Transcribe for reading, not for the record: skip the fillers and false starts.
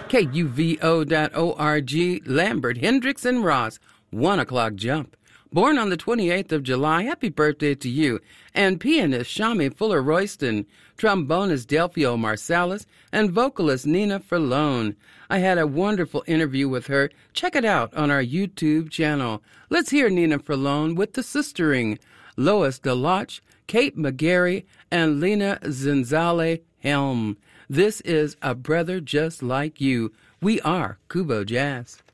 KUVO.org, Lambert, Hendricks, and Ross, 1 o'clock jump. Born on the 28th of July, happy birthday to you. And pianist Shami Fuller-Royston, trombonist Delphio Marsalis, and vocalist Nina Ferlone. I had a wonderful interview with her. Check it out on our YouTube channel. Let's hear Nina Ferlone with the sistering, Lois DeLoach, Kate McGarry, and Lena Zenzale Helm. This is A Brother Just Like You. We are Kubo Jazz.